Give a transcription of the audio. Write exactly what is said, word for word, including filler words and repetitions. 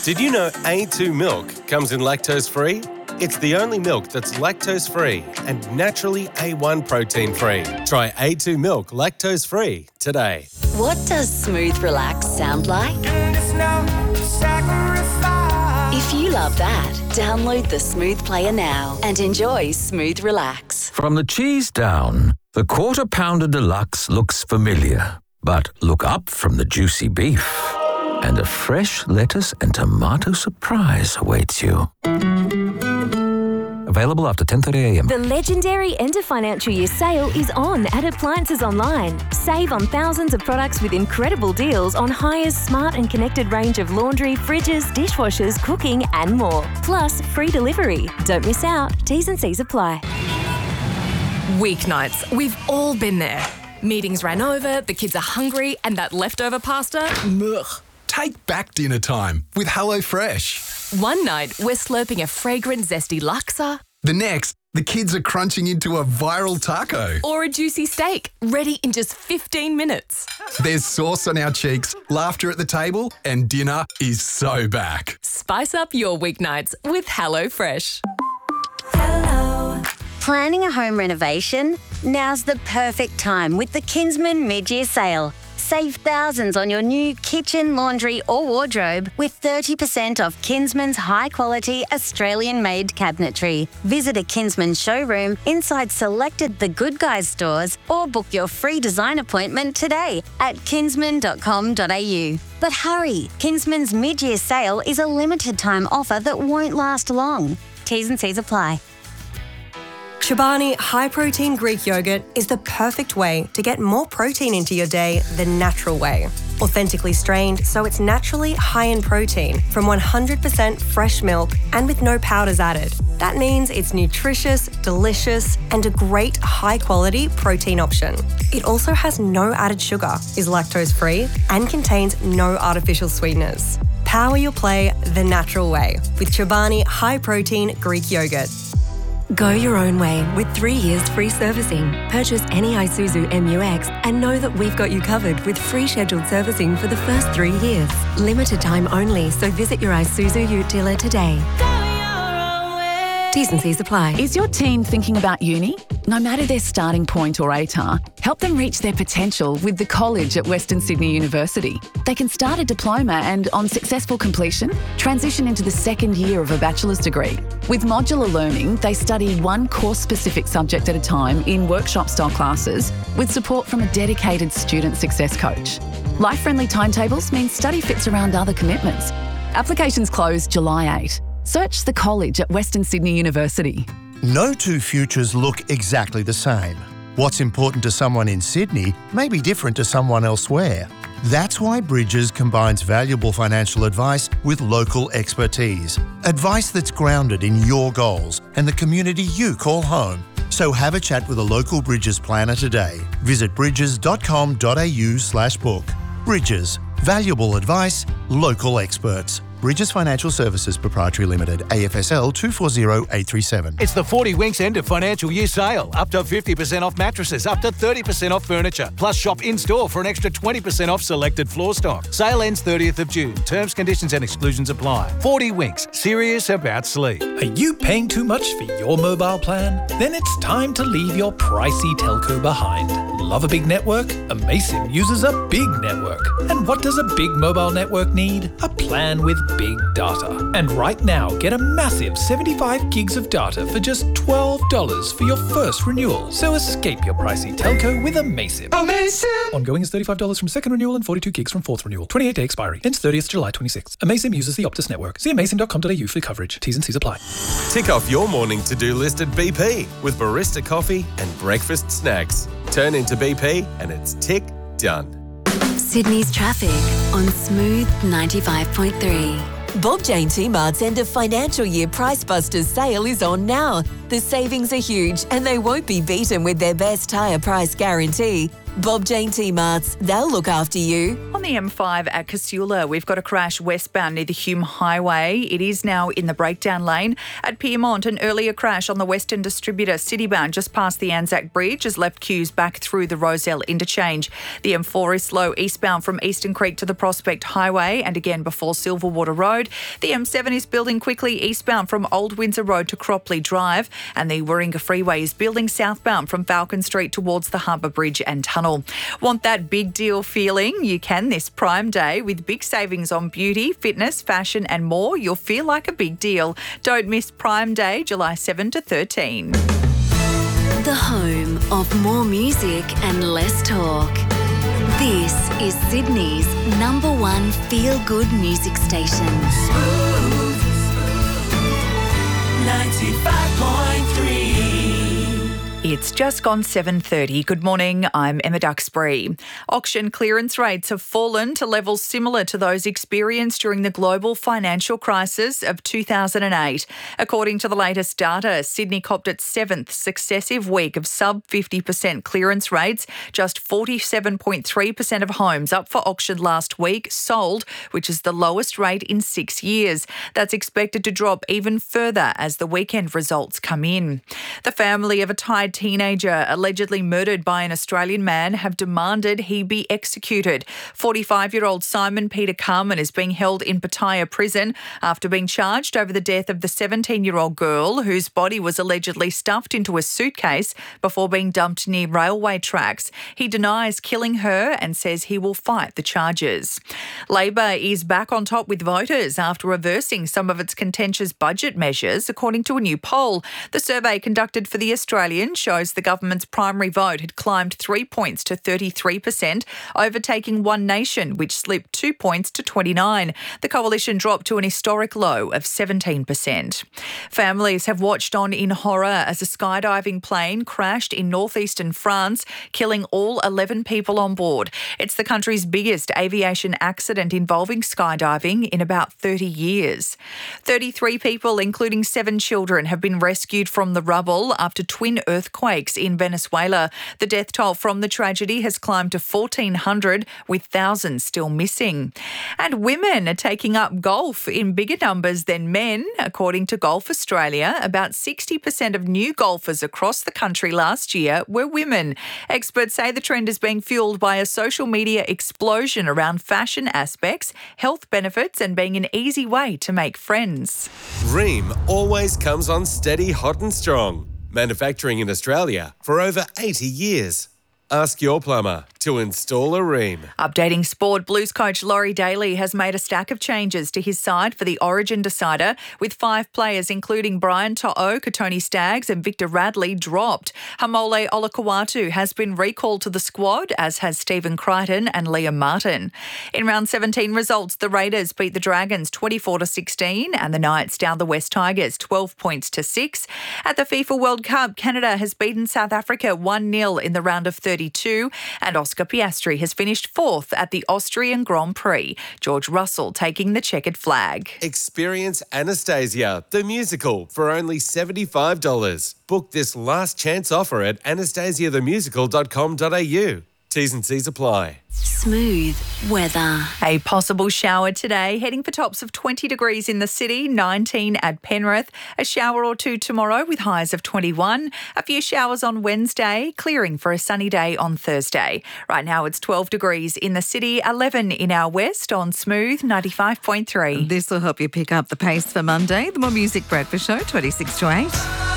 Did you know A two milk comes in lactose-free? It's the only milk that's lactose-free and naturally A one protein-free. Try A two milk lactose-free today. What does Smooth Relax sound like? If you love that, download the Smooth Player now and enjoy Smooth Relax. From the cheese down, the Quarter Pounder Deluxe looks familiar. But look up from the juicy beef, and a fresh lettuce and tomato surprise awaits you. Available after ten thirty a m. The legendary end of financial year sale is on at Appliances Online. Save on thousands of products with incredible deals on Hire's smart and connected range of laundry, fridges, dishwashers, cooking and more. Plus free delivery. Don't miss out. T's and C's apply. Weeknights. We've all been there. Meetings ran over, the kids are hungry, and that leftover pasta, ugh. Take back dinner time with HelloFresh. One night, we're slurping a fragrant, zesty laksa. The next, the kids are crunching into a viral taco. Or a juicy steak, ready in just fifteen minutes. There's sauce on our cheeks, laughter at the table, and dinner is so back. Spice up your weeknights with HelloFresh. Planning a home renovation? Now's the perfect time with the Kinsman mid-year sale. Save thousands on your new kitchen, laundry or wardrobe with thirty percent off Kinsman's high-quality Australian-made cabinetry. Visit a Kinsman showroom inside selected The Good Guys stores or book your free design appointment today at kinsman dot com dot a u. But hurry, Kinsman's mid-year sale is a limited-time offer that won't last long. T's and C's apply. Chobani High Protein Greek Yogurt is the perfect way to get more protein into your day the natural way. Authentically strained, so it's naturally high in protein from one hundred percent fresh milk and with no powders added. That means it's nutritious, delicious, and a great high-quality protein option. It also has no added sugar, is lactose-free, and contains no artificial sweeteners. Power your play the natural way with Chobani High Protein Greek Yogurt. Go your own way with three years free servicing. Purchase any Isuzu M U X and know that we've got you covered with free scheduled servicing for the first three years. Limited time only, so visit your Isuzu Ute dealer today. T's and C's apply. Is your teen thinking about uni? No matter their starting point or A T A R, help them reach their potential with the college at Western Sydney University. They can start a diploma and, on successful completion, transition into the second year of a bachelor's degree. With modular learning, they study one course-specific subject at a time in workshop-style classes with support from a dedicated student success coach. Life-friendly timetables mean study fits around other commitments. Applications close July eighth. Search the college at Western Sydney University. No two futures look exactly the same. What's important to someone in Sydney may be different to someone elsewhere. That's why Bridges combines valuable financial advice with local expertise. Advice that's grounded in your goals and the community you call home. So have a chat with a local Bridges planner today. Visit bridges dot com dot a u slash book. Bridges. Valuable advice, local experts. Bridges Financial Services Proprietary Limited, A F S L two four zero eight three seven. It's the forty Winks end of financial year sale. Up to fifty percent off mattresses, up to thirty percent off furniture. Plus shop in-store for an extra twenty percent off selected floor stock. Sale ends thirtieth of June. Terms, conditions and exclusions apply. forty Winks, serious about sleep. Are you paying too much for your mobile plan? Then it's time to leave your pricey telco behind. Love a big network? Amaysim uses a big network. And what does a big mobile network need? A plan with big data. And right now, get a massive seventy-five gigs of data for just twelve dollars for your first renewal. So escape your pricey telco with Amaysim. Amaysim! Ongoing is thirty-five dollars from second renewal and forty-two gigs from fourth renewal. twenty-eight day expiry. Ends thirtieth July twenty-sixth. Amaysim uses the Optus network. See amaysim dot com dot a u for coverage. T's and C's apply. Tick off your morning to-do list at B P with barista coffee and breakfast snacks. Turn into B P and it's tick done. Sydney's traffic on Smooth ninety-five point three. Bob Jane T-Mart's end of financial year Price Busters sale is on now. The savings are huge and they won't be beaten with their best higher price guarantee. Bob Jane T-Marts, they'll look after you. On the M five at Casula, we've got a crash westbound near the Hume Highway. It is now in the breakdown lane. At Pyrmont, an earlier crash on the Western Distributor citybound just past the Anzac Bridge has left queues back through the Rozelle interchange. The M four is slow eastbound from Eastern Creek to the Prospect Highway and again before Silverwater Road. The M seven is building quickly eastbound from Old Windsor Road to Cropley Drive, and the Warringah Freeway is building southbound from Falcon Street towards the Harbour Bridge and Tunnel. Want that big deal feeling? You can this Prime Day with big savings on beauty, fitness, fashion and more. You'll feel like a big deal. Don't miss Prime Day, July seventh to thirteenth. The home of more music and less talk. This is Sydney's number one feel-good music station. Smooth ninety-five point three. It's just gone seven thirty. Good morning, I'm Emma Duxbury. Auction clearance rates have fallen to levels similar to those experienced during the global financial crisis of two thousand eight. According to the latest data, Sydney copped its seventh successive week of sub fifty percent clearance rates. Just forty-seven point three percent of homes up for auction last week sold, which is the lowest rate in six years. That's expected to drop even further as the weekend results come in. The family of a Thai teenager allegedly murdered by an Australian man have demanded he be executed. forty-five-year-old Simon Peter Carman is being held in Pattaya prison after being charged over the death of the seventeen-year-old girl whose body was allegedly stuffed into a suitcase before being dumped near railway tracks. He denies killing her and says he will fight the charges. Labor is back on top with voters after reversing some of its contentious budget measures, according to a new poll. The survey conducted for The Australian shows the government's primary vote had climbed three points to thirty-three percent, overtaking One Nation, which slipped two points to twenty-nine. The coalition dropped to an historic low of seventeen percent. Families have watched on in horror as a skydiving plane crashed in northeastern France, killing all eleven people on board. It's the country's biggest aviation accident involving skydiving in about thirty years. thirty-three people, including seven children, have been rescued from the rubble after twin earthquakes in Venezuela. The death toll from the tragedy has climbed to fourteen hundred, with thousands still missing. And women are taking up golf in bigger numbers than men. According to Golf Australia, about sixty percent of new golfers across the country last year were women. Experts say the trend is being fueled by a social media explosion around fashion aspects, health benefits and being an easy way to make friends. Ream always comes on steady, hot and strong. Manufacturing in Australia for over eighty years. Ask your plumber to install a Ream. Updating sport, Blues coach Laurie Daly has made a stack of changes to his side for the Origin decider, with five players including Brian To'o, Katoni Staggs and Victor Radley dropped. Hamole Olakawatu has been recalled to the squad, as has Stephen Crichton and Liam Martin. In round seventeen results, the Raiders beat the Dragons twenty-four to sixteen and the Knights down the West Tigers twelve points to six. At the FIFA World Cup, Canada has beaten South Africa one nil in the round of thirty-two, and Oscar Piastri has finished fourth at the Austrian Grand Prix. George Russell taking the checkered flag. Experience Anastasia, the musical, for only seventy-five dollars. Book this last chance offer at anastasia the musical dot com dot a u. T's and C's apply. Smooth weather. A possible shower today, heading for tops of twenty degrees in the city, nineteen at Penrith. A shower or two tomorrow with highs of twenty-one. A few showers on Wednesday, clearing for a sunny day on Thursday. Right now it's twelve degrees in the city, eleven in our west on Smooth ninety-five point three. This will help you pick up the pace for Monday. The More Music Breakfast Show, twenty-six to eight.